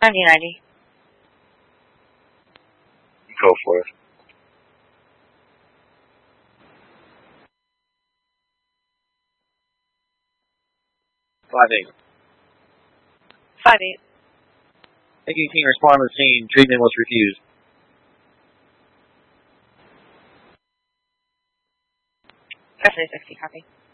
9090. Go for it. 5-8. 5-8. Taking King respond to the scene. Treatment was refused. SA 60, copy.